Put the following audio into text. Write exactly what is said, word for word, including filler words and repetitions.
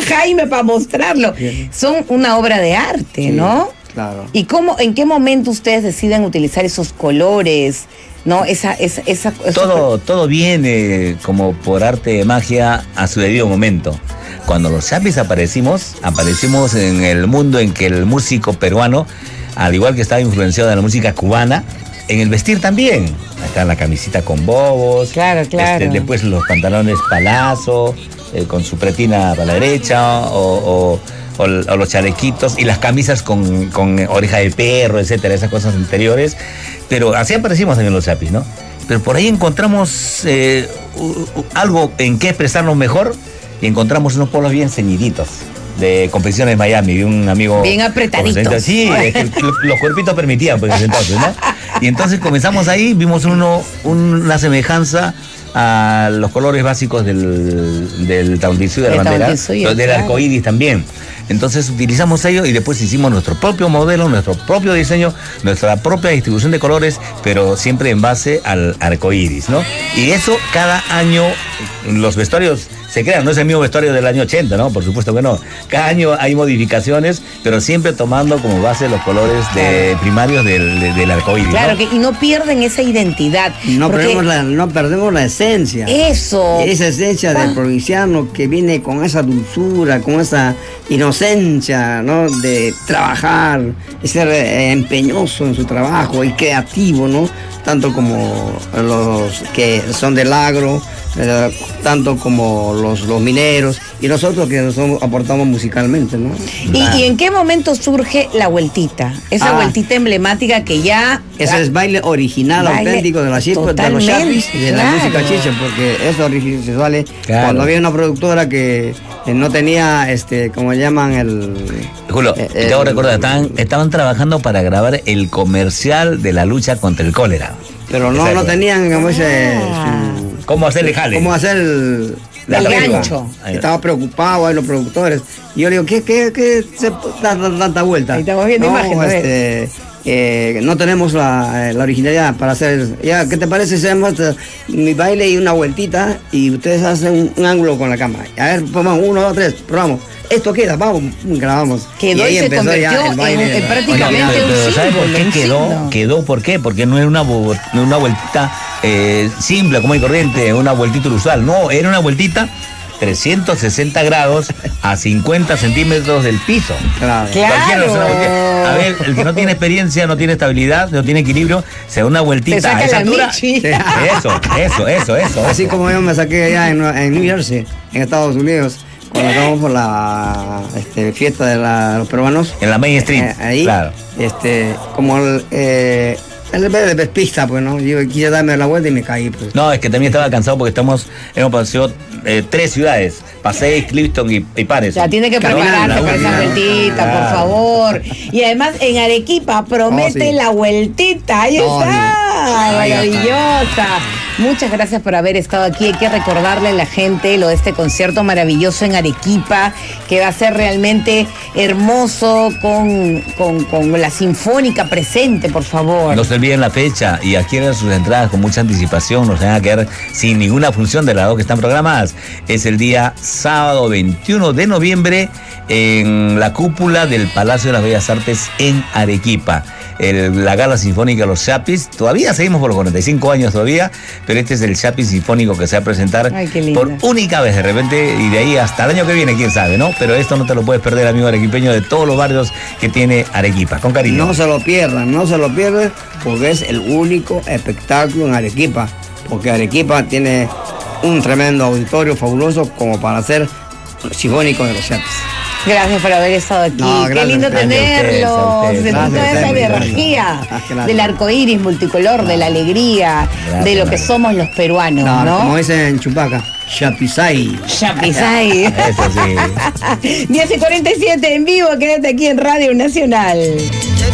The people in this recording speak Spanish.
Jaime para mostrarlo. Bien. Son una obra de arte, sí, ¿no? Claro. ¿Y cómo, en qué momento ustedes deciden utilizar esos colores? ¿No? Esa, esa, esa, todo, todo viene como por arte de magia a su debido momento. Cuando los Chapis aparecimos, aparecimos en el mundo en que el músico peruano, al igual que estaba influenciado de la música cubana, en el vestir también. Acá la camisita con bobos. Claro, claro. Este, después los pantalones palazo, eh, con su pretina para la derecha, o, o, o, o los chalequitos, y las camisas con, con oreja de perro, etcétera, esas cosas anteriores. Pero así aparecimos también los Chapis, ¿no? Pero por ahí encontramos eh, algo en que expresarnos mejor, y encontramos unos polos bien ceñiditos de Confecciones de Miami, de un amigo. Bien apretaditos. Sí, es que los cuerpitos permitían, pues, entonces, ¿no? Y entonces comenzamos ahí, vimos uno, una semejanza a los colores básicos del, del tauntisú y de la bandera, del claro. arco iris también. Entonces utilizamos ello y después hicimos nuestro propio modelo, nuestro propio diseño, nuestra propia distribución de colores, pero siempre en base al arco iris, ¿no? Y eso cada año, los vestuarios se crean, no es el mismo vestuario del año ochenta, ¿no? Por supuesto que no. Cada año hay modificaciones, pero siempre tomando como base los colores de primarios del, de, del arco iris, claro, ¿no? que, y no pierden esa identidad. No, porque... perdemos la, no perdemos la esencia. Eso. Esa esencia ah. del provinciano que viene con esa dulzura, con esa inocencia, ¿no? De trabajar, de ser eh, empeñoso en su trabajo y creativo, ¿no? Tanto como los que son del agro, eh, tanto como los, los mineros y nosotros que nos aportamos musicalmente, ¿no? ¿Y, ah. ¿Y en qué momento surge la vueltita? Esa ah. vueltita emblemática que ya... Ese ah, es baile original, baile auténtico de, la chispa, de los Chapis y de claro. la música chicha, porque eso original vale claro. cuando había una productora que eh, no tenía, este, como llaman el... Julio, eh, te hago recordar, estaban, estaban trabajando para grabar el comercial de la lucha contra el cólera. Pero no, no tenían como ese... Ah. Su, ¿Cómo hacerle jale? ¿Cómo hacer el... El gancho. Estaba preocupado ahí los productores. Y yo le digo, ¿qué, qué, qué se da tanta vuelta? Ahí estamos viendo no, imágenes. Este, eh, no tenemos la, la originalidad para hacer... Ya, ¿qué te parece si hacemos mi baile y una vueltita y ustedes hacen un, un ángulo con la cámara? A ver, vamos, uno, dos, tres, probamos. Esto queda, vamos, grabamos. Quedó y, ahí y se convirtió el baile, en, en prácticamente Oye, pero, pero, un ¿sabes por qué un quedó? signo. Quedó, ¿por qué? Porque no era una, una vueltita eh, simple, como hay corriente, una vueltita usual. No, era una vueltita trescientos sesenta grados a cincuenta centímetros del piso. Claro. claro. A ver, el que no tiene experiencia, no tiene estabilidad, no tiene equilibrio, se da una vueltita a esa altura. Sí. Eso, eso, eso, eso. Así como yo me saqué allá en, en New Jersey, en Estados Unidos, cuando estábamos por la este, fiesta de, la, de los peruanos. En la Main Street. Eh, ahí, claro. Este, como el... Eh, el de despista, pues, ¿no? Yo quise darme la vuelta y me caí, pues. No, es que también estaba cansado porque estamos, hemos pasado eh, tres ciudades, Pasay, Clifton y, y Pares. Ya tiene que prepararse para esa vueltita, claro. por favor. Y además en Arequipa promete oh, sí. la vueltita, ahí oh, está, sí. maravillosa. Muchas gracias por haber estado aquí. Hay que recordarle a la gente lo de este concierto maravilloso en Arequipa, que va a ser realmente hermoso con, con, con la Sinfónica presente, por favor. No se olviden la fecha y adquieran sus entradas con mucha anticipación, no se van a quedar sin ninguna función de las dos que están programadas. Es el día sábado veintiuno de noviembre en la cúpula del Palacio de las Bellas Artes en Arequipa. El, la gala sinfónica de los Chapis, todavía seguimos por los cuarenta y cinco años todavía, pero este es el Chapis sinfónico que se va a presentar Ay, por única vez de repente, y de ahí hasta el año que viene, quién sabe, ¿no? Pero esto no te lo puedes perder, amigo arequipeño, de todos los barrios que tiene Arequipa, con cariño. No se lo pierdan, no se lo pierdan, porque es el único espectáculo en Arequipa, porque Arequipa tiene un tremendo auditorio fabuloso como para hacer sinfónico de los Chapis. Gracias por haber estado aquí. No, Qué lindo tenerlos. Se nota esa energía del arco iris multicolor, no. de la alegría, gracias, de lo que somos los peruanos, ¿no? ¿no? Como dicen en Chupaca, Chapisay. Chapisay. Eso sí. diez y cuarenta y siete en vivo, quédate aquí en Radio Nacional.